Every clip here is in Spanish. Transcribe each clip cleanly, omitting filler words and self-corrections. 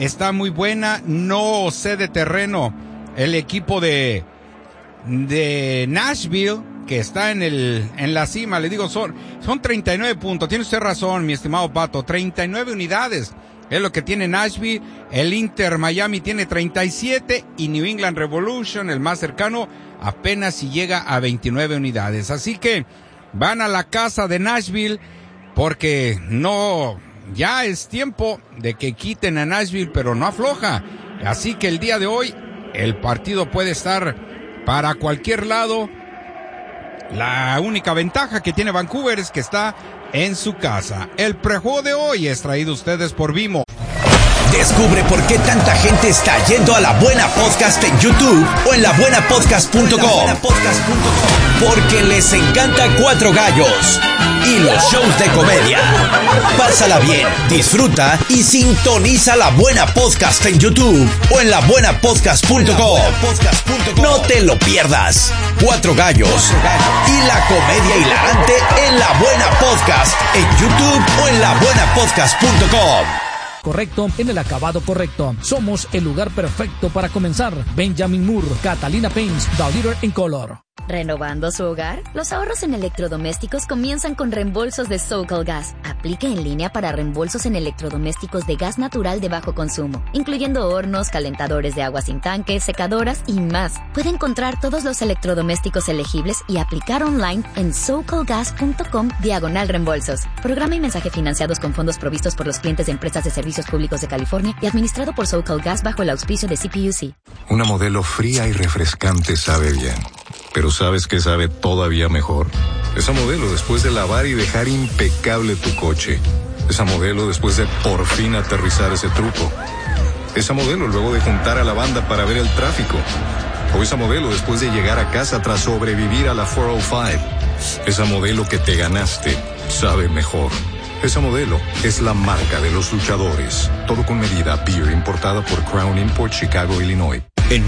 está muy buena, no cede terreno el equipo de Nashville, que está en la cima. Le digo, son 39 puntos, tiene usted razón, mi estimado Pato, 39 unidades es lo que tiene Nashville. El Inter Miami tiene 37 y New England Revolution, el más cercano, apenas si llega a 29 unidades. Así que van a la casa de Nashville porque ya es tiempo de que quiten a Nashville, pero no afloja. Así que el día de hoy el partido puede estar para cualquier lado. La única ventaja que tiene Vancouver es que está en su casa. El prejuego de hoy es traído a ustedes por Vimo. Descubre por qué tanta gente está yendo a La Buena Podcast en YouTube o en labuenapodcast.com. Porque les encanta Cuatro Gallos y los shows de comedia. Pásala bien, disfruta y sintoniza La Buena Podcast en YouTube o en labuenapodcast.com. No te lo pierdas. Cuatro Gallos y la comedia hilarante en La Buena Podcast en YouTube o en labuenapodcast.com. Correcto, en el acabado correcto. Somos el lugar perfecto para comenzar. Benjamin Moore, Catalina Paints, The Leader in Color. ¿Renovando su hogar? Los ahorros en electrodomésticos comienzan con reembolsos de SoCal Gas. Aplica en línea para reembolsos en electrodomésticos de gas natural de bajo consumo, incluyendo hornos, calentadores de agua sin tanque, secadoras y más. Puede encontrar todos los electrodomésticos elegibles y aplicar online en socalgas.com/reembolsos. Programa y mensaje financiados con fondos provistos por los clientes de empresas de servicios públicos de California y administrado por SoCal Gas bajo el auspicio de CPUC. Una modelo fría y refrescante sabe bien. ¿Pero sabes qué sabe todavía mejor? Esa modelo después de lavar y dejar impecable tu coche. Esa modelo después de por fin aterrizar ese truco. Esa modelo luego de juntar a la banda para ver el tráfico. O esa modelo después de llegar a casa tras sobrevivir a la 405. Esa modelo que te ganaste sabe mejor. Esa modelo es la marca de los luchadores. Todo con medida. Beer importada por Crown Import, Chicago, Illinois. En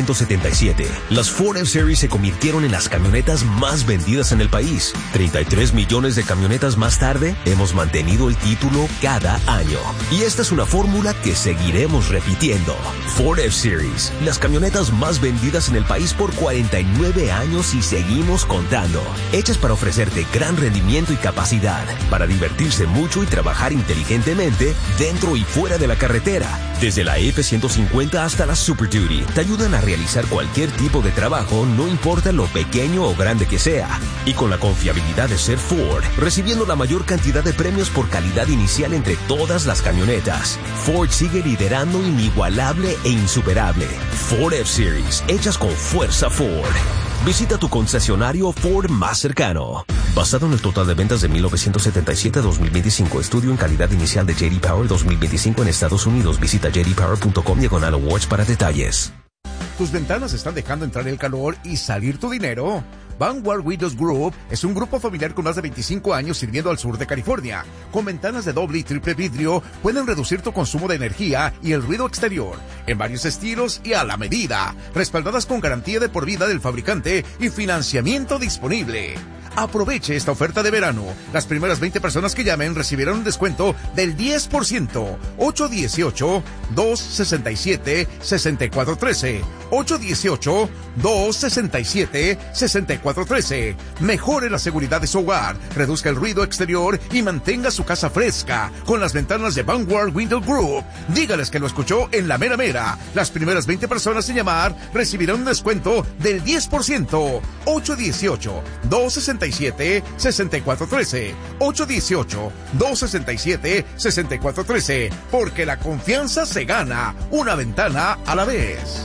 1977, las Ford F-Series se convirtieron en las camionetas más vendidas en el país. 33 millones de camionetas más tarde, hemos mantenido el título cada año. Y esta es una fórmula que seguiremos repitiendo. Ford F-Series, las camionetas más vendidas en el país por 49 años y seguimos contando. Hechas para ofrecerte gran rendimiento y capacidad, para divertirse mucho y trabajar inteligentemente dentro y fuera de la carretera. Desde la F-150 hasta la Super Duty, te ayudan a realizar cualquier tipo de trabajo, no importa lo pequeño o grande que sea. Y con la confiabilidad de ser Ford, recibiendo la mayor cantidad de premios por calidad inicial entre todas las camionetas. Ford sigue liderando inigualable e insuperable. Ford F-Series, hechas con fuerza Ford. Visita tu concesionario Ford más cercano. Basado en el total de ventas de 1977 a 2025, estudio en calidad inicial de J.D. Power 2025 en Estados Unidos. Visita jdpower.com/awards para detalles. ¿Tus ventanas están dejando entrar el calor y salir tu dinero? Vanguard Windows Group es un grupo familiar con más de 25 años sirviendo al sur de California. Con ventanas de doble y triple vidrio, pueden reducir tu consumo de energía y el ruido exterior, en varios estilos y a la medida, respaldadas con garantía de por vida del fabricante y financiamiento disponible. Aproveche esta oferta de verano. Las primeras 20 personas que llamen recibirán un descuento del 10%. 818-267-6413. 818-267-6413. Mejore la seguridad de su hogar, reduzca el ruido exterior y mantenga su casa fresca con las ventanas de Vanguard Window Group. Dígales que lo escuchó en La Mera Mera. Las primeras 20 personas en llamar recibirán un descuento del 10%. 818-267-6413. 818-267-6413. Porque la confianza se gana una ventana a la vez.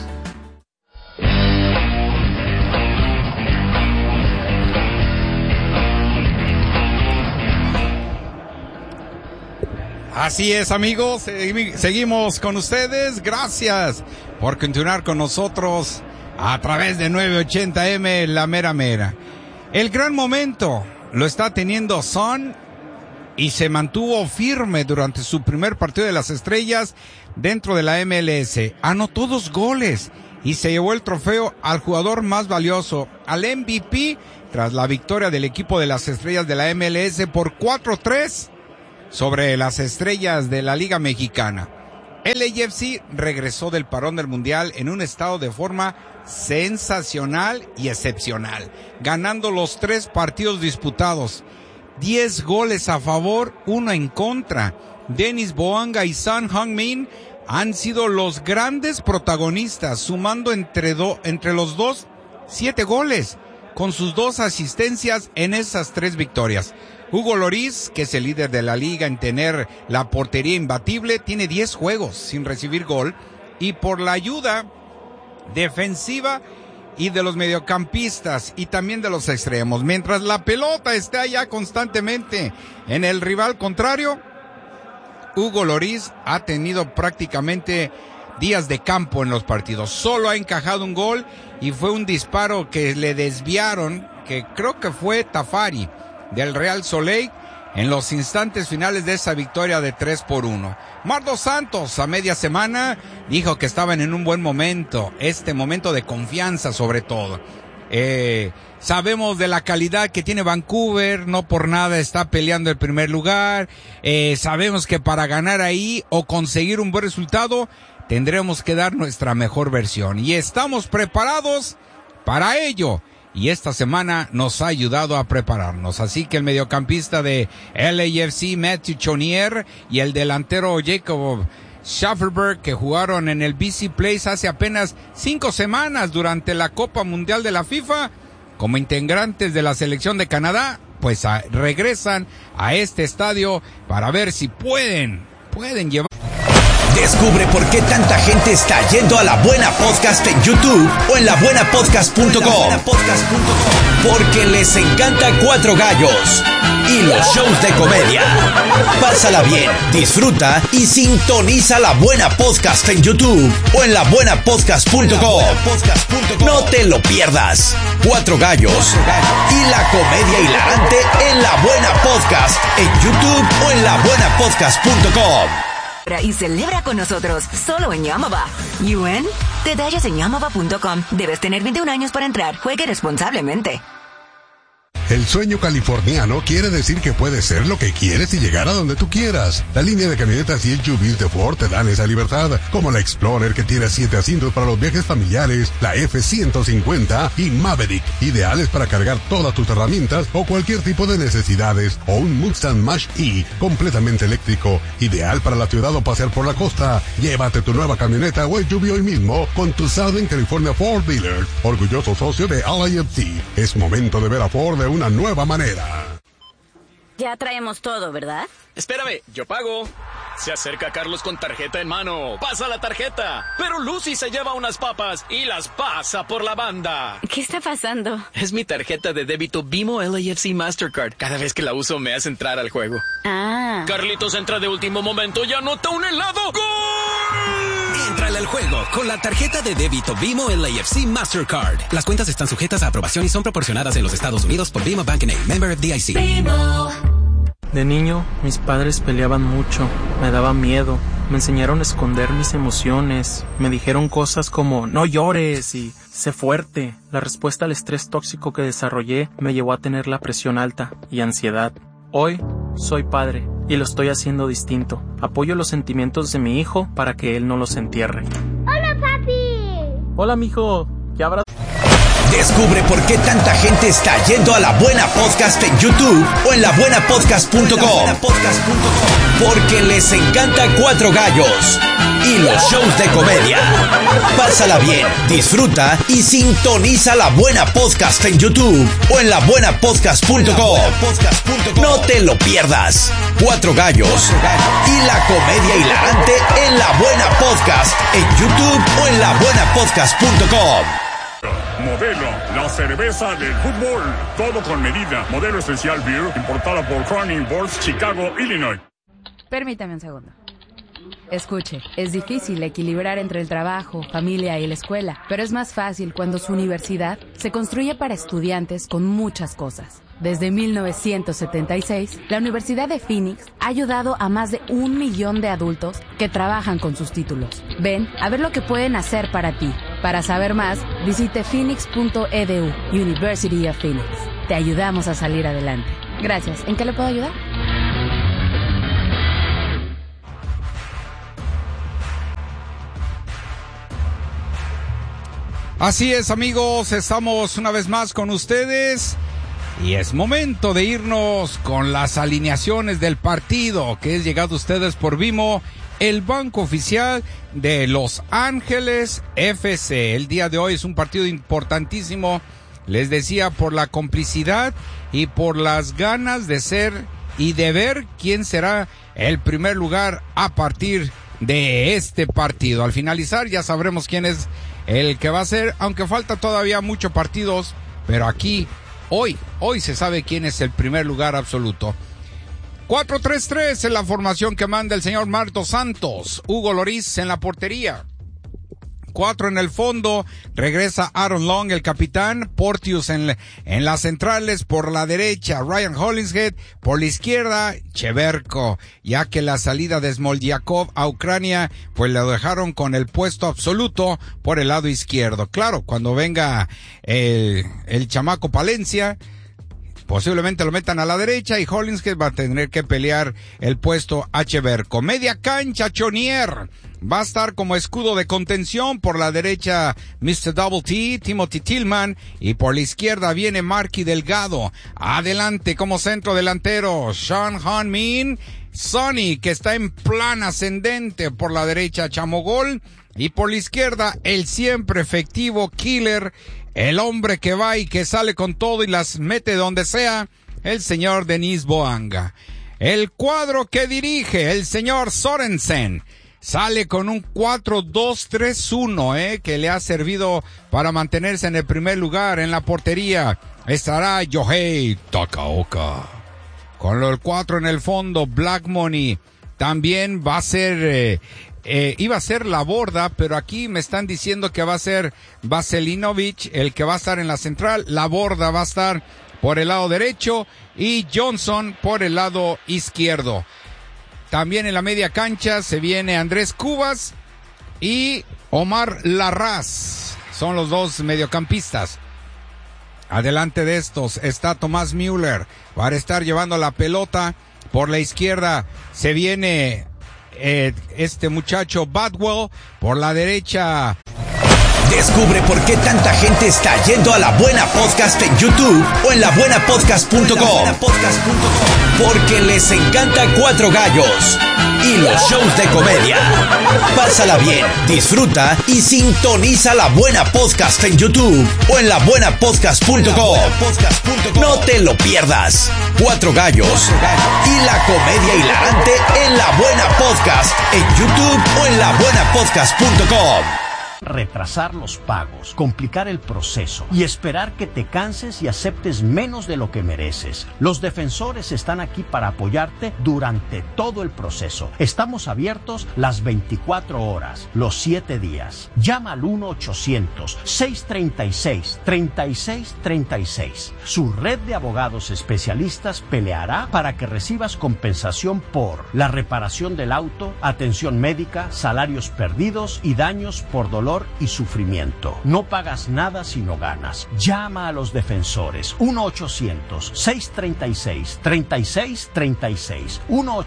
Así es, amigos, seguimos con ustedes. Gracias por continuar con nosotros a través de 980M La Mera Mera. El gran momento lo está teniendo Son y se mantuvo firme durante su primer partido de las estrellas dentro de la MLS. Anotó 2 goles y se llevó el trofeo al jugador más valioso, al MVP, tras la victoria del equipo de las estrellas de la MLS por 4-3 sobre las estrellas de la Liga Mexicana. LAFC regresó del parón del Mundial en un estado de forma sensacional y excepcional, ganando los 3 partidos disputados. 10 goles a favor, 1 en contra. Denis Boanga y Son Heung-min han sido los grandes protagonistas, sumando entre los dos 7 goles, con sus 2 asistencias en esas 3 victorias. Hugo Lloris, que es el líder de la liga en tener la portería imbatible, tiene 10 juegos sin recibir gol, y por la ayuda defensiva y de los mediocampistas y también de los extremos, mientras la pelota está allá constantemente en el rival contrario, Hugo Lloris ha tenido prácticamente días de campo en los partidos. Solo ha encajado un gol y fue un disparo que le desviaron, que creo que fue Tafari del Real Soleil en los instantes finales de esa victoria de 3-1. Mardo Santos a media semana dijo que estaban en un buen momento, momento de confianza sobre todo. Sabemos de la calidad que tiene Vancouver, no por nada está peleando el primer lugar. Sabemos que para ganar ahí o conseguir un buen resultado tendremos que dar nuestra mejor versión y estamos preparados para ello. Y esta semana nos ha ayudado a prepararnos. Así que el mediocampista de LAFC, Matthew Chonier, y el delantero Jacob Schafferberg, que jugaron en el BC Place hace apenas 5 semanas durante la Copa Mundial de la FIFA, como integrantes de la selección de Canadá, pues regresan a este estadio para ver si pueden llevar. Descubre por qué tanta gente está yendo a La Buena Podcast en YouTube o en labuenapodcast.com. Porque les encanta Cuatro Gallos y los shows de comedia. Pásala bien, disfruta y sintoniza La Buena Podcast en YouTube o en labuenapodcast.com. No te lo pierdas. Cuatro Gallos y la comedia hilarante en La Buena Podcast en YouTube o en labuenapodcast.com. Y celebra con nosotros, solo en Yamava. ¿UN? Detalles en yamava.com. Debes tener 21 años para entrar. Juegue responsablemente. El sueño californiano quiere decir que puedes ser lo que quieres y llegar a donde tú quieras. La línea de camionetas y SUVs de Ford te dan esa libertad, como la Explorer que tiene 7 asientos para los viajes familiares, la F-150 y Maverick, ideales para cargar todas tus herramientas o cualquier tipo de necesidades, o un Mustang Mach-E completamente eléctrico, ideal para la ciudad o pasear por la costa. Llévate tu nueva camioneta o SUV hoy mismo con tu Southern California Ford Dealer, orgulloso socio de LAFC. Es momento de ver a Ford de una nueva manera. Ya traemos todo, ¿verdad? Espérame, yo pago. Se acerca Carlos con tarjeta en mano. Pasa la tarjeta. Pero Lucy se lleva unas papas y las pasa por la banda. ¿Qué está pasando? Es mi tarjeta de débito Bimo LAFC Mastercard. Cada vez que la uso me hace entrar al juego. Ah. Carlitos entra de último momento y anota un helado. ¡Gol! Entrale al juego con la tarjeta de débito Bimo LAFC Mastercard. Las cuentas están sujetas a aprobación y son proporcionadas en los Estados Unidos por Bimo Bank N.A., member FDIC. Bimo. De niño, mis padres peleaban mucho, me daba miedo, me enseñaron a esconder mis emociones, me dijeron cosas como no llores y sé fuerte. La respuesta al estrés tóxico que desarrollé me llevó a tener la presión alta y ansiedad. Hoy soy padre y lo estoy haciendo distinto. Apoyo los sentimientos de mi hijo para que él no los entierre. ¡Hola, papi! Hola, mijo. ¿Qué habrá? Descubre por qué tanta gente está yendo a La Buena Podcast en YouTube o en labuenapodcast.com. Porque les encanta Cuatro Gallos y los shows de comedia. Pásala bien, disfruta y sintoniza La Buena Podcast en YouTube o en labuenapodcast.com. No te lo pierdas. Cuatro Gallos y la comedia hilarante en La Buena Podcast en YouTube o en labuenapodcast.com. Modelo, la cerveza del fútbol. Todo con medida. Modelo Especial Beer, importada por Corning Boards, Chicago, Illinois. Permítame un segundo. Escuche, es difícil equilibrar entre el trabajo, familia y la escuela, pero es más fácil cuando su universidad se construye para estudiantes con muchas cosas. Desde 1976, la Universidad de Phoenix ha ayudado a más de 1 millón de adultos que trabajan con sus títulos. Ven a ver lo que pueden hacer para ti. Para saber más, visite phoenix.edu, University of Phoenix. Te ayudamos a salir adelante. Gracias. ¿En qué le puedo ayudar? Así es, amigos, estamos una vez más con ustedes y es momento de irnos con las alineaciones del partido que es llegado a ustedes por Vimo, el banco oficial de Los Ángeles FC. El día de hoy es un partido importantísimo, les decía, por la complicidad y por las ganas de ser y de ver quién será el primer lugar a partir de este partido. Al finalizar ya sabremos quién es el que va a ser, aunque falta todavía muchos partidos, pero aquí, hoy se sabe quién es el primer lugar absoluto. 4-3-3 es la formación que manda el señor Marto Santos. Hugo Lloris en la portería. 4 en el fondo, regresa Aaron Long, el capitán. Porteous en las centrales, por la derecha Ryan Hollingshead, por la izquierda Cheverko, ya que la salida de Smoldiakov a Ucrania pues lo dejaron con el puesto absoluto por el lado izquierdo. Claro, cuando venga el chamaco Palencia, posiblemente lo metan a la derecha y Hollingshead va a tener que pelear el puesto a Cheverko. Media cancha, Chonier va a estar como escudo de contención. Por la derecha Mr. Double T, Timothy Tillman, y por la izquierda viene Marky Delgado. Adelante como centro delantero Sean Han-min, Sonny, que está en plan ascendente. Por la derecha Chamogol, y por la izquierda el siempre efectivo Killer, el hombre que va y que sale con todo y las mete donde sea, el señor Denis Boanga. El cuadro que dirige el señor Sorensen sale con un 4-2-3-1, que le ha servido para mantenerse en el primer lugar. En la portería estará Yohei Takaoka. Con el 4 en el fondo, Black Money. También va a ser, iba a ser Laborda, pero aquí me están diciendo que va a ser Vaselinovic el que va a estar en la central. Laborda va a estar por el lado derecho y Johnson por el lado izquierdo. También en la media cancha se viene Andrés Cubas y Omar Larraz. Son los dos mediocampistas. Adelante de estos está Tomás Müller para estar llevando la pelota. Por la izquierda se viene este muchacho Badwell. Por la derecha. Descubre por qué tanta gente está yendo a La Buena Podcast en YouTube o en labuenapodcast.com. Porque les encanta Cuatro Gallos y los shows de comedia. Pásala bien, disfruta y sintoniza La Buena Podcast en YouTube o en labuenapodcast.com. No te lo pierdas. Cuatro Gallos y la comedia hilarante en La Buena Podcast en YouTube o en labuenapodcast.com. Retrasar los pagos, complicar el proceso y esperar que te canses y aceptes menos de lo que mereces. Los defensores están aquí para apoyarte durante todo el proceso. Estamos abiertos las 24 horas, los 7 días. Llama al 1-800-636-3636. Su red de abogados especialistas peleará para que recibas compensación por la reparación del auto, atención médica, salarios perdidos y daños por dolor y sufrimiento. No pagas nada si no ganas. Llama a los defensores. 1-800-636-3636.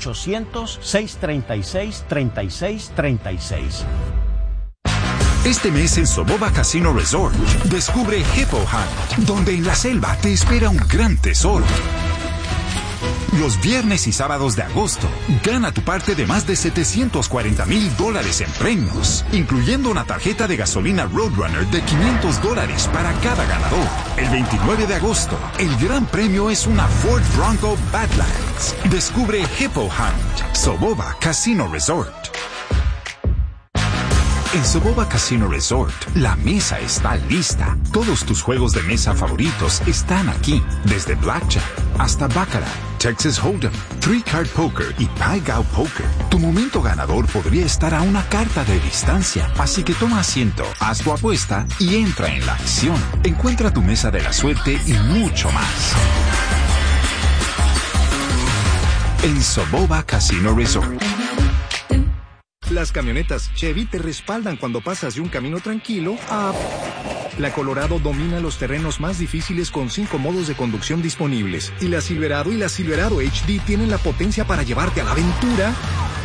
1-800-636-3636. Este mes en Soboba Casino Resort, descubre Hippo Hunt, donde en la selva te espera un gran tesoro. Los viernes y sábados de agosto, gana tu parte de más de $740,000 en premios, incluyendo una tarjeta de gasolina Roadrunner de $500 para cada ganador. El 29 de agosto, el gran premio es una Ford Bronco Badlands. Descubre Hippo Hunt, Soboba Casino Resort. En Soboba Casino Resort, la mesa está lista. Todos tus juegos de mesa favoritos están aquí, desde Blackjack hasta Baccarat, Texas Hold'em, Three Card Poker y Pai Gow Poker. Tu momento ganador podría estar a una carta de distancia, así que toma asiento, haz tu apuesta y entra en la acción. Encuentra tu mesa de la suerte y mucho más en Soboba Casino Resort. Las camionetas Chevy te respaldan cuando pasas de un camino tranquilo a... La Colorado domina los terrenos más difíciles con 5 modos de conducción disponibles. Y la Silverado HD tienen la potencia para llevarte a la aventura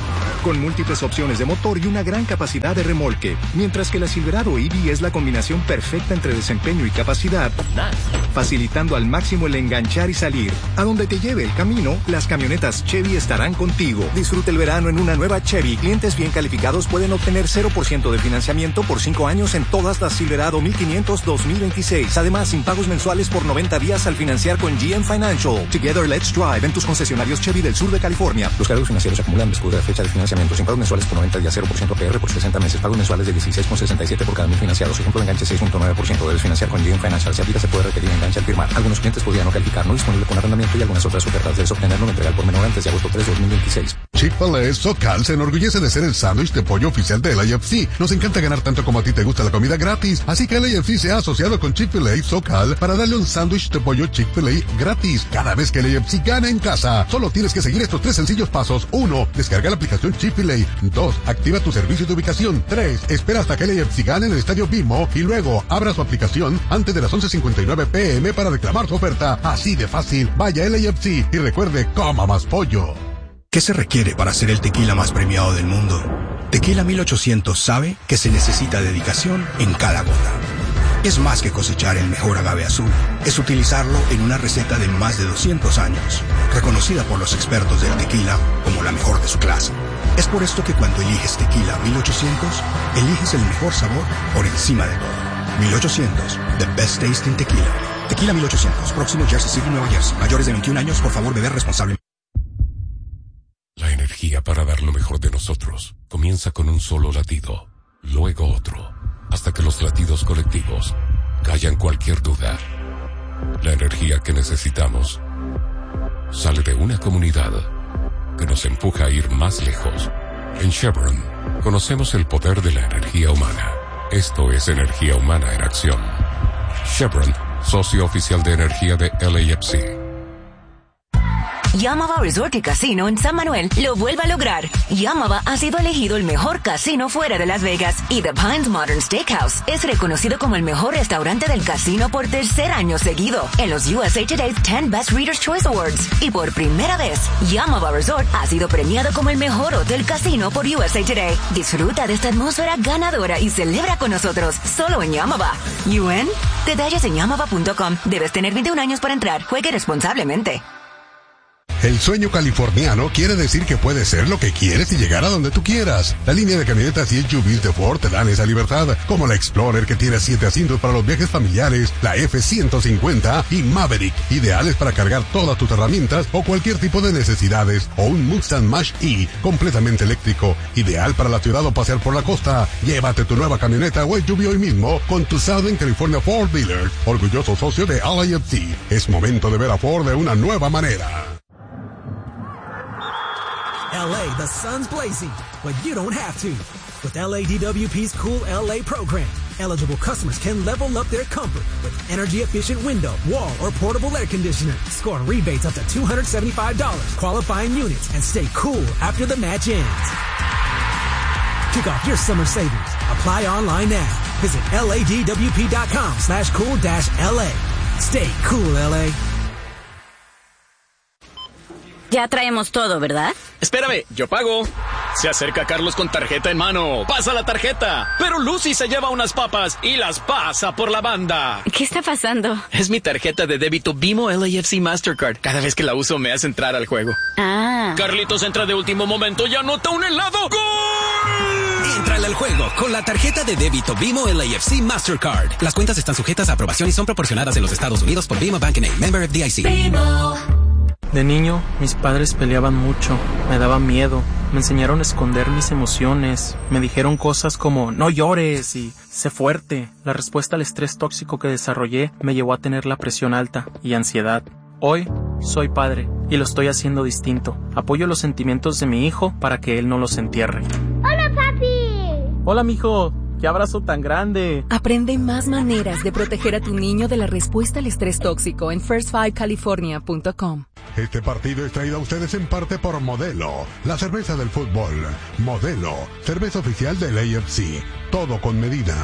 con múltiples opciones de motor y una gran capacidad de remolque, mientras que la Silverado EV es la combinación perfecta entre desempeño y capacidad, facilitando al máximo el enganchar y salir. A donde te lleve el camino, las camionetas Chevy estarán contigo. Disfruta el verano en una nueva Chevy. Clientes bien calificados pueden obtener 0% de financiamiento por 5 años en todas las Silverado 1500 2026. Además, sin pagos mensuales por 90 días al financiar con GM Financial. Together Let's Drive en tus concesionarios Chevy del sur de California. Los cargos financieros se acumulan después de la fecha de financiamiento. Sin pagos mensuales por 90 días, 0% APR por 60 meses. Pagos mensuales de 16,67 por cada 1000 financiados. Ejemplo de enganche 6.9%. Debes financiar con GM Financial. Si aplica, se puede requerir enganche al firmar. Algunos clientes podrían no calificar. No disponible con arrendamiento y algunas otras ofertas. Debes obtenerlo en entrega por menor antes de agosto 3 de 2026. Chick-fil-A SoCal se enorgullece de ser el sándwich de pollo oficial de LAFC. Nos encanta ganar tanto como a ti te gusta la comida gratis. Así que LAFC se ha asociado con Chick-fil-A SoCal para darle un sándwich de pollo Chick-fil-A gratis cada vez que LAFC gana en casa. Solo tienes que seguir estos 3 sencillos pasos. 1. Descarga la aplicación Chick-fil-A. 2. Activa tu servicio de ubicación. 3. Espera hasta que LAFC gane en el estadio BMO y luego abra su aplicación antes de las 11:59 p.m. para reclamar su oferta. Así de fácil. Vaya a LAFC y recuerde, coma más pollo. ¿Qué se requiere para ser el tequila más premiado del mundo? Tequila 1800 sabe que se necesita dedicación en cada gota. Es más que cosechar el mejor agave azul. Es utilizarlo en una receta de más de 200 años, reconocida por los expertos del tequila como la mejor de su clase. Es por esto que cuando eliges Tequila 1800, eliges el mejor sabor por encima de todo. 1800, the best tasting tequila. Tequila 1800, próximo Jersey City, Nueva Jersey. Mayores de 21 años, por favor, beber responsablemente. La energía para dar lo mejor de nosotros comienza con un solo latido, luego otro, hasta que los latidos colectivos callan cualquier duda. La energía que necesitamos sale de una comunidad que nos empuja a ir más lejos. En Chevron conocemos el poder de la energía humana. Esto es energía humana en acción. Chevron, socio oficial de energía de LAFC. Yamava Resort y Casino en San Manuel lo vuelve a lograr. Yamava ha sido elegido el mejor casino fuera de Las Vegas y The Pines Modern Steakhouse es reconocido como el mejor restaurante del casino por 3er año seguido en los USA Today's 10 Best Readers' Choice Awards. Y por primera vez, Yamava Resort ha sido premiado como el mejor hotel casino por USA Today. Disfruta de esta atmósfera ganadora y celebra con nosotros solo en Yamava. ¿UN? Detalles en yamava.com. Debes tener 21 años para entrar. Juegue responsablemente. El sueño californiano quiere decir que puedes ser lo que quieres y llegar a donde tú quieras. La línea de camionetas y SUVs de Ford te dan esa libertad, como la Explorer que tiene 7 asientos para los viajes familiares, la F-150 y Maverick, ideales para cargar todas tus herramientas o cualquier tipo de necesidades, o un Mustang Mach-E completamente eléctrico, ideal para la ciudad o pasear por la costa. Llévate tu nueva camioneta o SUV hoy mismo con tu Southern California Ford Dealer, orgulloso socio de LAFC. Es momento de ver a Ford de una nueva manera. LA, the sun's blazing, but you don't have to. With LADWP's Cool LA program, eligible customers can level up their comfort with energy-efficient window, wall, or portable air conditioner. Score rebates up to $275, qualifying units, and stay cool after the match ends. Kick off your summer savings. Apply online now. Visit LADWP.com/cool-LA. Stay cool, LA. Ya traemos todo, ¿verdad? Espérame, yo pago. Se acerca Carlos con tarjeta en mano. Pasa la tarjeta. Pero Lucy se lleva unas papas y las pasa por la banda. ¿Qué está pasando? Es mi tarjeta de débito Bimo LAFC Mastercard. Cada vez que la uso me hace entrar al juego. Ah. Carlitos entra de último momento y anota un helado. ¡Gol! Entrale al juego con la tarjeta de débito Bimo LAFC Mastercard. Las cuentas están sujetas a aprobación y son proporcionadas en los Estados Unidos por Bimo Bank N.A., member FDIC. Bimo. De niño, mis padres peleaban mucho, me daba miedo, me enseñaron a esconder mis emociones, me dijeron cosas como no llores y sé fuerte. La respuesta al estrés tóxico que desarrollé me llevó a tener la presión alta y ansiedad. Hoy soy padre y lo estoy haciendo distinto. Apoyo los sentimientos de mi hijo para que él no los entierre. ¡Hola, papi! Hola, mijo. ¡Qué abrazo tan grande! Aprende más maneras de proteger a tu niño de la respuesta al estrés tóxico en first5california.com. Este partido es traído a ustedes en parte por Modelo, la cerveza del fútbol. Modelo, cerveza oficial del LAFC. Todo con medida.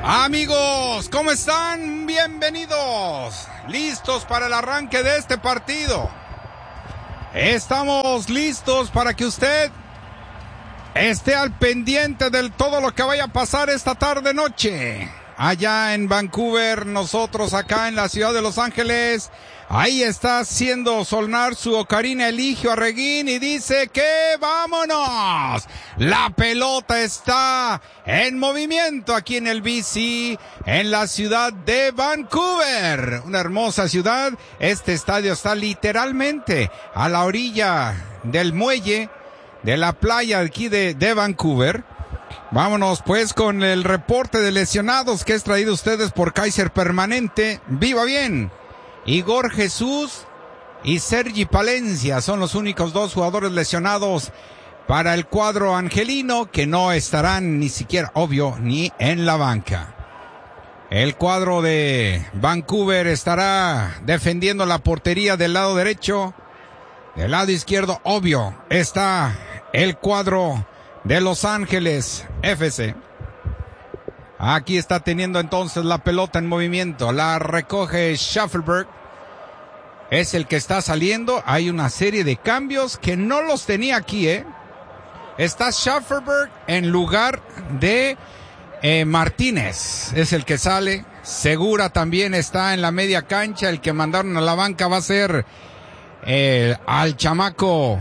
Amigos, ¿cómo están? Bienvenidos. Listos para el arranque de este partido. Estamos listos para que usted esté al pendiente de todo lo que vaya a pasar esta tarde noche. Allá en Vancouver, nosotros acá en la ciudad de Los Ángeles. Ahí está haciendo sonar su ocarina Eligio Arreguín y dice que vámonos. La pelota está en movimiento aquí en el BC, en la ciudad de Vancouver. Una hermosa ciudad. Este estadio está literalmente a la orilla del muelle de la playa aquí de Vancouver. Vámonos pues con el reporte de lesionados que es traído a ustedes por Kaiser Permanente. ¡Viva bien! Igor Jesús y Sergi Palencia son los únicos dos jugadores lesionados para el cuadro angelino, que no estarán ni siquiera, obvio, ni en la banca. El cuadro de Vancouver estará defendiendo la portería del lado derecho. Del lado izquierdo, obvio, está el cuadro de Los Ángeles FC. Aquí está teniendo entonces la pelota en movimiento. La recoge Schaffelberg. Es el que está saliendo. Hay una serie de cambios que no los tenía aquí, Está Schaffelberg en lugar de Martínez. Es el que sale. Segura también está en la media cancha. El que mandaron a la banca va a ser al chamaco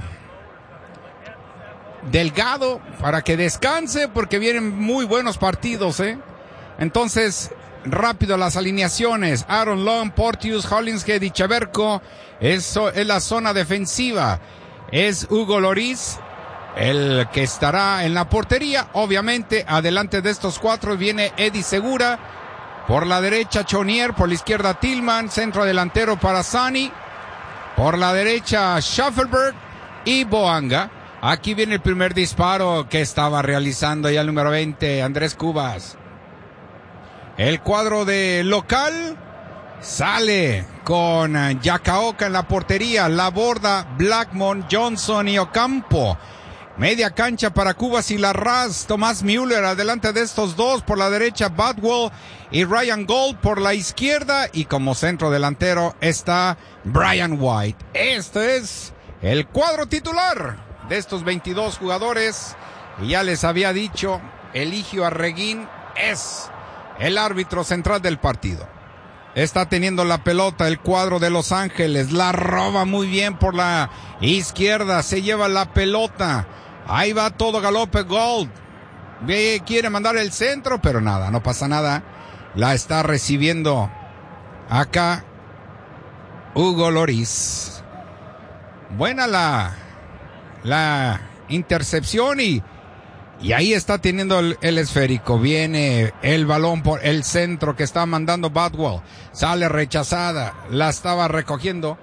Delgado para que descanse, porque vienen muy buenos partidos, Entonces, rápido las alineaciones. Aaron Long, Porteous, Hollingshead y Cheverko. Eso es la zona defensiva. Es Hugo Lloris el que estará en la portería. Obviamente, adelante de estos cuatro viene Eddie Segura. Por la derecha, Chonier. Por la izquierda, Tillman. Centro delantero para Sani. Por la derecha, Schaffelberg y Boanga. Aquí viene el primer disparo que estaba realizando ya el número 20, Andrés Cubas. El cuadro de local sale con Yakaoka en la portería, Laborda, Blackmon, Johnson y Ocampo. Media cancha para Cubas y Larraz, Tomás Müller adelante de estos dos, por la derecha Badwell y Ryan Gold por la izquierda, y como centro delantero está Brian White. Este es el cuadro titular de estos 22 jugadores, y ya les había dicho, Eligio Arreguín es el árbitro central del partido. Está teniendo la pelota el cuadro de Los Ángeles, la roba muy bien por la izquierda, se lleva la pelota, ahí va todo galope Gold, quiere mandar el centro, pero nada, no pasa nada, la está recibiendo acá Hugo Lloris. Buena la intercepción y ahí está teniendo el esférico. Viene el balón por el centro que está mandando Badwell. Sale rechazada. La estaba recogiendo.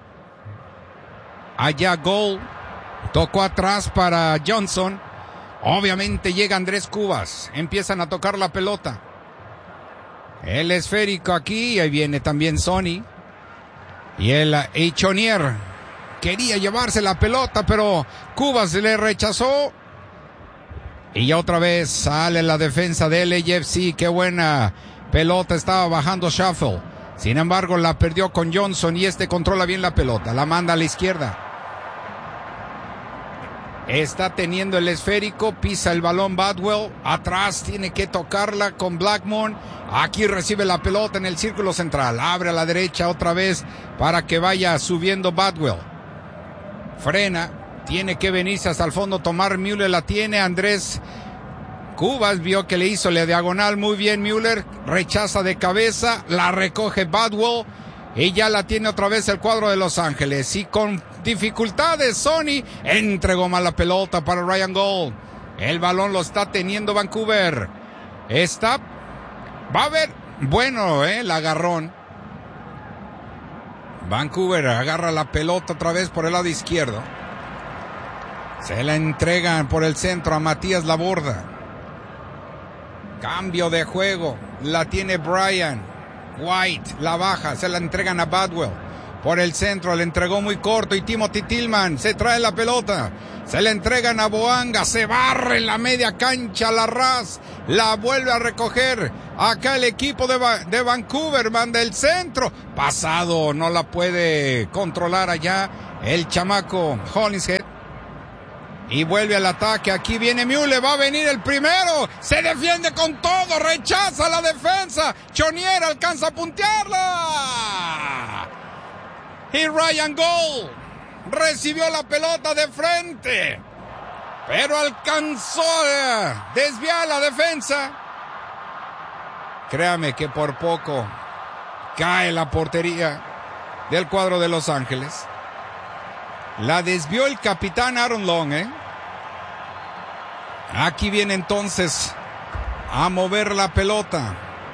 Allá Gold. Tocó atrás para Johnson. Obviamente llega Andrés Cubas. Empiezan a tocar la pelota. El esférico aquí. Y ahí viene también Sony. Y Chonier quería llevarse la pelota, pero Cubas le rechazó. Y ya otra vez sale la defensa del LAFC. Qué buena pelota estaba bajando Shuffle. Sin embargo, la perdió con Johnson y controla bien la pelota. La manda a la izquierda. Está teniendo el esférico. Pisa el balón Badwell. Atrás tiene que tocarla con Blackmon. Aquí recibe la pelota en el círculo central. Abre a la derecha otra vez para que vaya subiendo Badwell. Frena, tiene que venirse hasta el fondo, tomar Müller, la tiene Andrés Cubas, vio que le hizo la diagonal muy bien Müller, rechaza de cabeza, la recoge Badwell y ya la tiene otra vez el cuadro de Los Ángeles, y con dificultades Sony entregó mal la pelota para Ryan Gold. El balón lo está teniendo Vancouver, va a haber, bueno, el agarrón. Vancouver agarra la pelota otra vez por el lado izquierdo. Se la entregan por el centro a Matías Laborda. Cambio de juego. La tiene Brian White. La baja. Se la entregan a Badwell. por el centro, le entregó muy corto y Timothy Tillman se trae la pelota. Se le entregan a Boanga, se barre en la media cancha Larraz, la vuelve a recoger. Acá el equipo de Vancouver, manda el centro. Pasado, no la puede controlar allá el chamaco Hollingshead. Y vuelve al ataque, aquí viene Müller, va a venir el primero. Se defiende con todo, rechaza la defensa. Chonier alcanza a puntearla. Y Ryan Gold recibió la pelota de frente, pero alcanzó a desviar la defensa. Créame que por poco cae la portería del cuadro de Los Ángeles. La desvió el capitán Aaron Long, Aquí viene entonces a mover la pelota.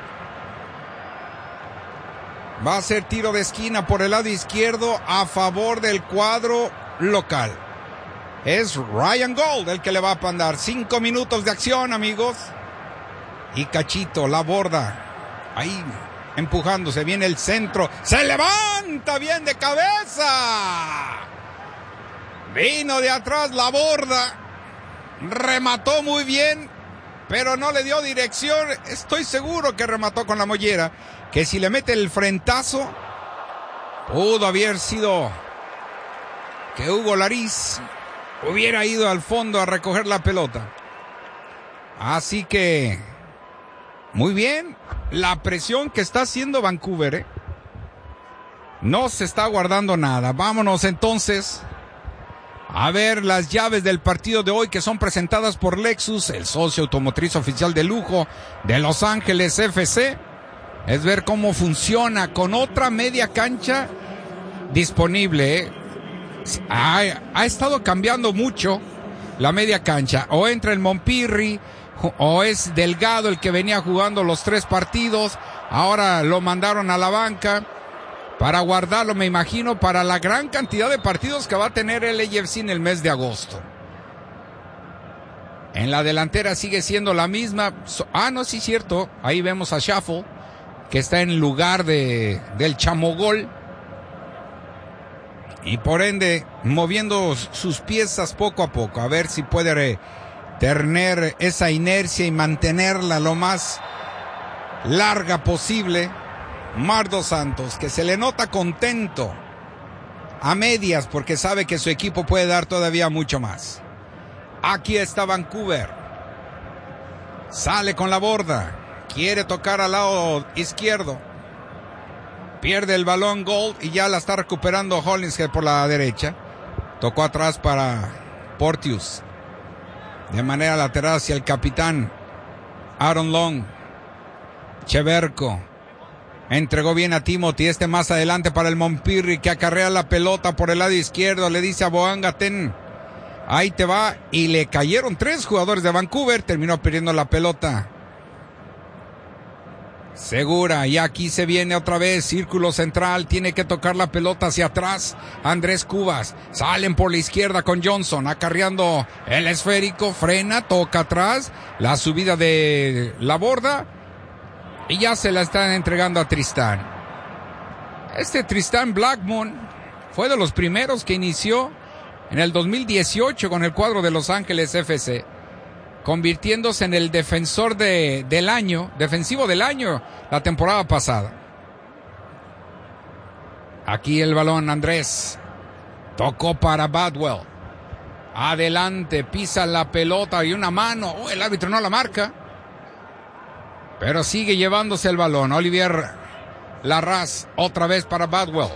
Va a ser tiro de esquina por el lado izquierdo a favor del cuadro local. Es Ryan Gold el que le va a mandar. 5 minutos de acción, amigos. Y Cachito la borda. Ahí empujándose. Viene el centro. Se levanta bien de cabeza. Vino de atrás la borda. Remató muy bien, pero no le dio dirección. Estoy seguro que remató con la mollera. Que si le mete el frentazo, pudo haber sido que Hugo Lariz hubiera ido al fondo a recoger la pelota. Así que, muy bien, la presión que está haciendo Vancouver, no se está guardando nada. Vámonos entonces a ver las llaves del partido de hoy, que son presentadas por Lexus, el socio automotriz oficial de lujo de Los Ángeles FC. Es ver cómo funciona con otra media cancha disponible. Ha estado cambiando mucho la media cancha. O entra el Montpirri, o es Delgado el que venía jugando los 3 partidos. Ahora lo mandaron a la banca para guardarlo, me imagino, para la gran cantidad de partidos que va a tener el AFC en el mes de agosto. En la delantera sigue siendo la misma. No, sí, cierto. Ahí vemos a Shuffle, que está en lugar del Chamogol. Y por ende, moviendo sus piezas poco a poco. A ver si puede tener esa inercia y mantenerla lo más larga posible. Mar Dos Santos, que se le nota contento a medias porque sabe que su equipo puede dar todavía mucho más. Aquí está Vancouver. Sale con la borda. Quiere tocar al lado izquierdo. Pierde el balón Gold y ya la está recuperando Hollingshead por la derecha. Tocó atrás para Porteous. De manera lateral hacia el capitán Aaron Long. Cheverko. Entregó bien a Timothy. Más adelante para el Montpirri, que acarrea la pelota por el lado izquierdo. Le dice a Boanga, ten. Ahí te va. Y le cayeron 3 jugadores de Vancouver. Terminó perdiendo la pelota Segura, y aquí se viene otra vez, círculo central, tiene que tocar la pelota hacia atrás, Andrés Cubas, salen por la izquierda con Johnson, acarreando el esférico, frena, toca atrás, la subida de la borda, y ya se la están entregando a Tristán. Tristán Blackmon fue de los primeros que inició en el 2018 con el cuadro de Los Ángeles FC, convirtiéndose en el defensivo del año la temporada pasada. Aquí el balón, Andrés. Tocó para Badwell. Adelante, pisa la pelota y una mano. El árbitro no la marca. Pero sigue llevándose el balón. Olivier Larraz, otra vez para Badwell.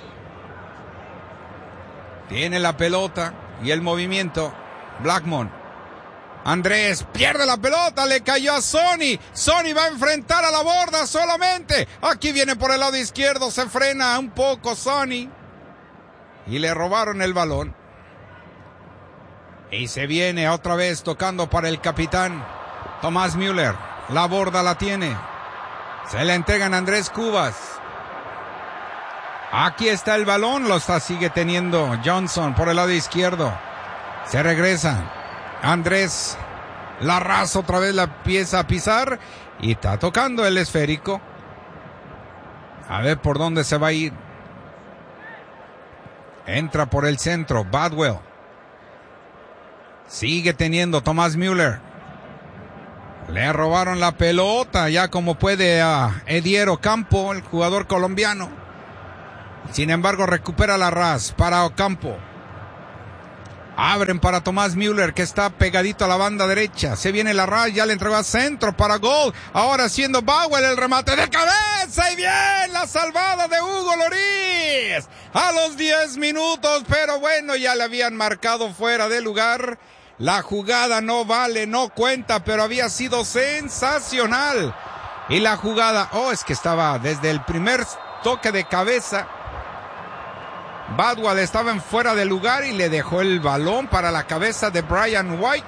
Tiene la pelota y el movimiento. Blackmon. Andrés pierde la pelota, le cayó a Sonny. Sonny va a enfrentar a la borda solamente. Aquí viene por el lado izquierdo, se frena un poco Sonny. Y le robaron el balón. Y se viene otra vez tocando para el capitán Thomas Müller. La borda la tiene. Se le entregan a Andrés Cubas. Aquí está el balón, sigue teniendo Johnson por el lado izquierdo. Se regresa. Andrés Larraz otra vez la empieza a pisar y está tocando el esférico. A ver por dónde se va a ir. Entra por el centro, Badwell. Sigue teniendo Thomas Müller. Le robaron la pelota ya como puede a Edier Ocampo, el jugador colombiano. Sin embargo, recupera la ras para Ocampo. Abren para Thomas Müller, que está pegadito a la banda derecha. Se viene la ras, ya le entregó a centro para gol. Ahora siendo Bauer el remate de cabeza. Y bien, la salvada de Hugo Lloris. A los 10 minutos, pero bueno, ya le habían marcado fuera de lugar. La jugada no vale, no cuenta, pero había sido sensacional. Y la jugada, es que estaba desde el primer toque de cabeza. Badwell estaba en fuera de lugar y le dejó el balón para la cabeza de Brian White,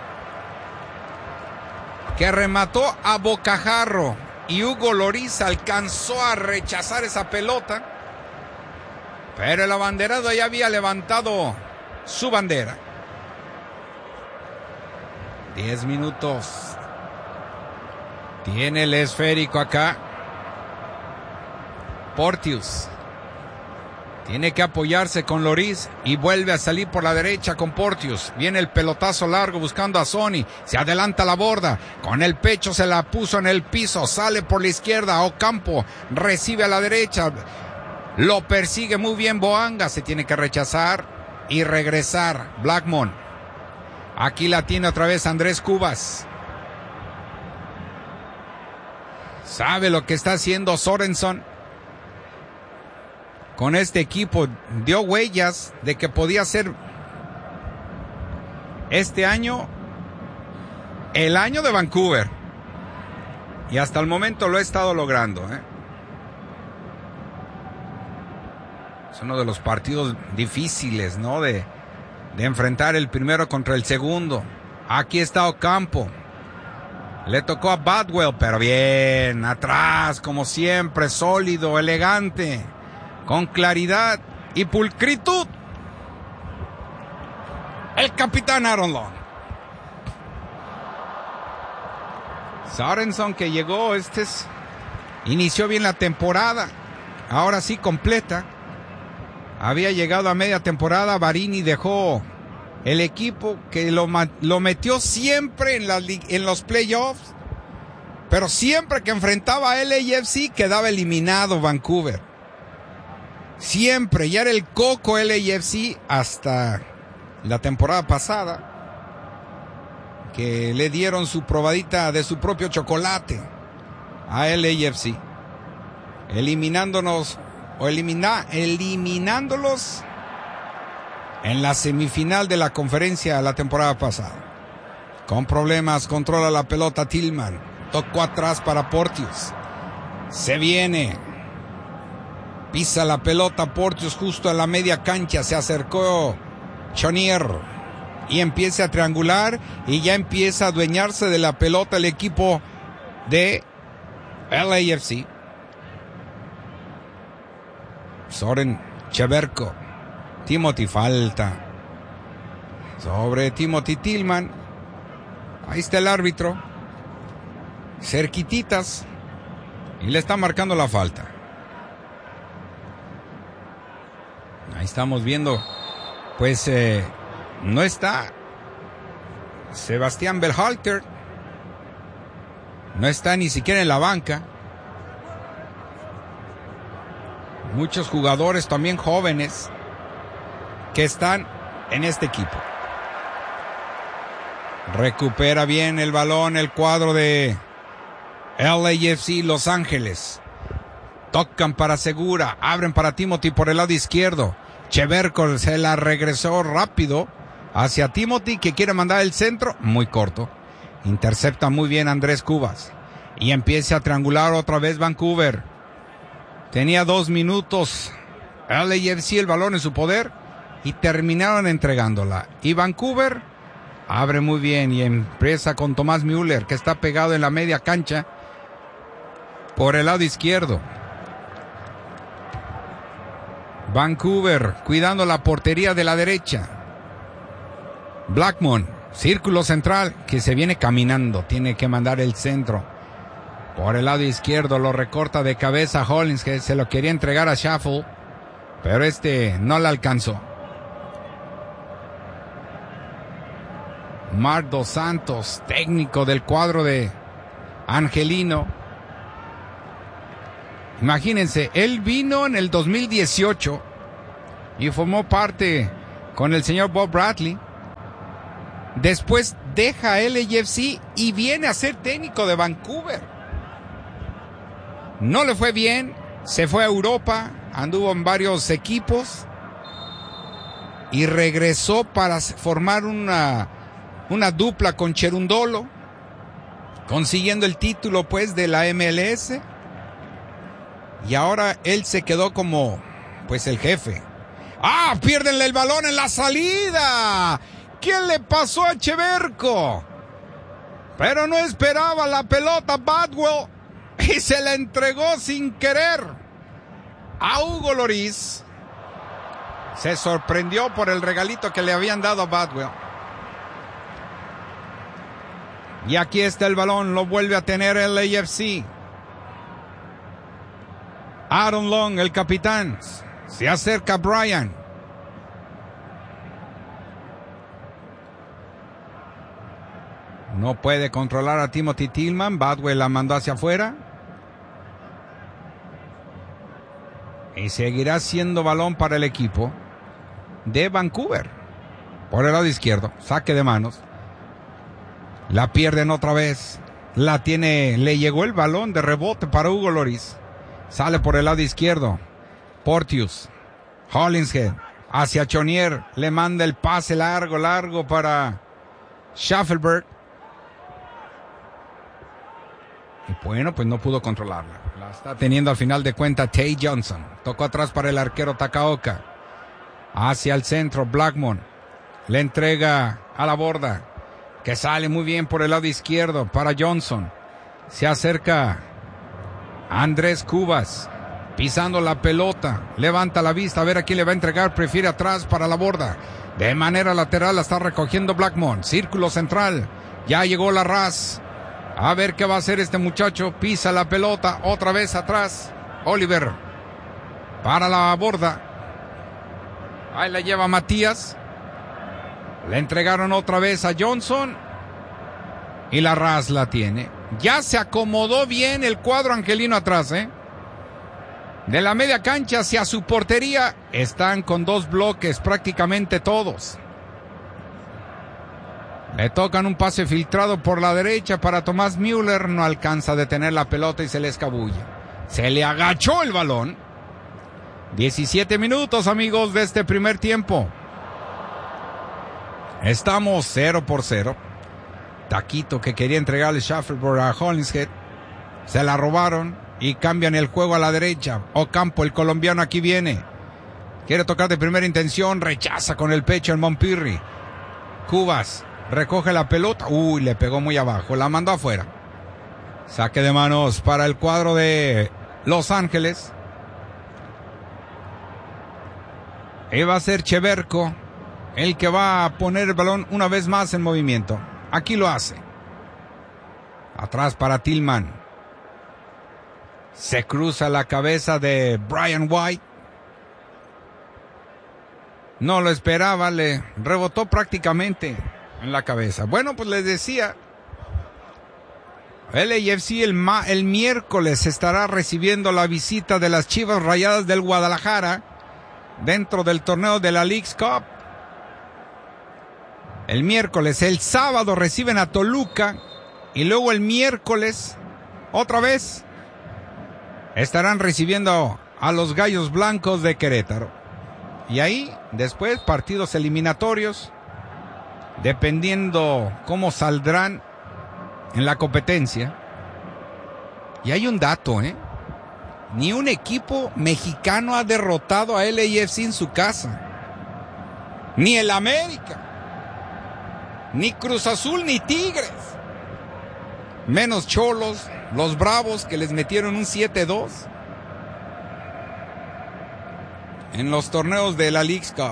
que remató a bocajarro. Y Hugo Lloris alcanzó a rechazar esa pelota, pero el abanderado ya había levantado su bandera. 10 minutos. Tiene el esférico acá Porteous. Tiene que apoyarse con Lloris y vuelve a salir por la derecha con Porteous. Viene el pelotazo largo buscando a Sonny. Se adelanta la borda. Con el pecho se la puso en el piso. Sale por la izquierda. Ocampo recibe a la derecha. Lo persigue muy bien Boanga. Se tiene que rechazar y regresar Blackmon. Aquí la tiene otra vez Andrés Cubas. Sabe lo que está haciendo Sorensen. Con este equipo dio huellas de que podía ser este año el año de Vancouver. Y hasta el momento lo ha estado logrando, Es uno de los partidos difíciles, ¿no? De enfrentar el primero contra el segundo. Aquí está Ocampo. Le tocó a Badwell, pero bien, atrás, como siempre, sólido, elegante, con claridad y pulcritud. El capitán Aaron Long. Sorensen, que llegó, inició bien la temporada, ahora sí completa. Había llegado a media temporada, Barini dejó el equipo, que lo metió siempre en los playoffs, pero siempre que enfrentaba a LAFC quedaba eliminado Vancouver. Siempre, ya era el coco LAFC hasta la temporada pasada, que le dieron su probadita de su propio chocolate a LAFC, eliminándolos en la semifinal de la conferencia la temporada pasada. Con problemas, controla la pelota Tillman. Tocó atrás para Porteous. Se viene. Pisa la pelota Porteous justo a la media cancha. Se acercó Chonier. Y empieza a triangular. Y ya empieza a adueñarse de la pelota el equipo de LAFC. Soren Cheverko. Timothy falta sobre Timothy Tillman. Ahí está el árbitro, cerquititas, y le está marcando la falta. Ahí estamos viendo, pues no está Sebastián Berhalter, no está ni siquiera en la banca. Muchos jugadores también jóvenes que están en este equipo. Recupera bien el balón el cuadro de LAFC Los Ángeles. Tocan para Segura, abren para Timothy por el lado izquierdo. Cheverko se la regresó rápido hacia Timothy, que quiere mandar el centro, muy corto. Intercepta muy bien Andrés Cubas. Y empieza a triangular otra vez Vancouver. Tenía 2 minutos LAFC el balón en su poder y terminaron entregándola. Y Vancouver abre muy bien y empieza con Thomas Müller, que está pegado en la media cancha por el lado izquierdo. Vancouver cuidando la portería de la derecha. Blackmon, círculo central, que se viene caminando, tiene que mandar el centro por el lado izquierdo, lo recorta de cabeza Hollins, que se lo quería entregar a Shuffle. pero no le alcanzó. Marc Dos Santos, técnico del cuadro de Angelino. Imagínense, él vino en el 2018 y formó parte con el señor Bob Bradley. Después deja LAFC y viene a ser técnico de Vancouver. No le fue bien, se fue a Europa, anduvo en varios equipos y regresó para formar una dupla con Cherundolo, consiguiendo el título pues de la MLS. Y ahora él se quedó como pues el jefe. ¡Ah! ¡Pierden el balón en la salida! ¿Qué le pasó a Cheverco? Pero no esperaba la pelota Badwell y se la entregó sin querer a Hugo Lloris. Se sorprendió por el regalito que le habían dado a Badwell. Y aquí está el balón, lo vuelve a tener el LAFC. Aaron Long, el capitán, se acerca a Brian. No puede controlar a Timothy Tillman. Badwell la mandó hacia afuera. Y seguirá siendo balón para el equipo de Vancouver. Por el lado izquierdo, saque de manos. La pierden otra vez. Le llegó el balón de rebote para Hugo Lloris. Sale por el lado izquierdo. Porteous. Hollingshead. Hacia Chonier. Le manda el pase largo para Schaffelberg. Y bueno, pues no pudo controlarla. La está teniendo al final de cuentas Tay Johnson. Tocó atrás para el arquero Takaoka. Hacia el centro, Blackmon. Le entrega a la borda. Que sale muy bien por el lado izquierdo para Johnson. Se acerca Andrés Cubas. Pisando la pelota. Levanta la vista a ver a quién le va a entregar. Prefiere atrás para la borda. De manera lateral la está recogiendo Blackmon. Círculo central. Ya llegó Larraz. A ver qué va a hacer este muchacho. Pisa la pelota. Otra vez atrás. Oliver. Para la borda. Ahí la lleva Matías. Le entregaron otra vez a Johnson. Y Larraz la tiene. Ya se acomodó bien el cuadro angelino atrás, De la media cancha hacia su portería. Están con dos bloques prácticamente todos. Le tocan un pase filtrado por la derecha para Tomás Müller. No alcanza a detener la pelota y se le escabulle. Se le agachó el balón. 17 minutos, amigos, de este primer tiempo. Estamos 0-0. Taquito que quería entregarle Schaffelberg a Hollingshead. Se la robaron y cambian el juego a la derecha. Ocampo, el colombiano, aquí viene. Quiere tocar de primera intención. Rechaza con el pecho el Montpirri. Cubas. Recoge la pelota. Uy, le pegó muy abajo. La mandó afuera. Saque de manos para el cuadro de Los Ángeles. Y va a ser Cheverco el que va a poner el balón una vez más en movimiento. Aquí lo hace. Atrás para Tillman. Se cruza la cabeza de Brian White. No lo esperaba. Le rebotó prácticamente en la cabeza. Bueno, pues les decía, LAFC el miércoles estará recibiendo la visita de las Chivas Rayadas del Guadalajara dentro del torneo de la Leagues Cup. El miércoles, el sábado reciben a Toluca y luego el miércoles otra vez estarán recibiendo a los Gallos Blancos de Querétaro. Y ahí después partidos eliminatorios dependiendo cómo saldrán en la competencia. Y hay un dato, ni un equipo mexicano ha derrotado a LAFC en su casa. Ni el América, ni Cruz Azul, ni Tigres. Menos Cholos, los Bravos, que les metieron un 7-2 en los torneos de la Leagues Cup.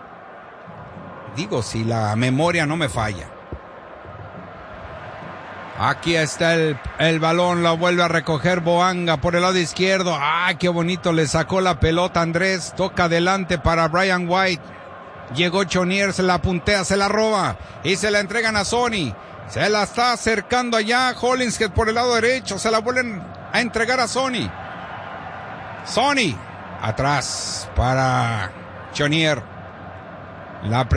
Digo, si la memoria no me falla. Aquí está el balón, lo vuelve a recoger Boanga por el lado izquierdo. ¡Ah, qué bonito! Le sacó la pelota Andrés. Toca adelante para Brian White. Llegó Chonier, se la puntea, se la roba y se la entregan a Sony. Se la está acercando allá Hollingshead por el lado derecho. Se la vuelven a entregar a Sony. Sony atrás para Chonier. La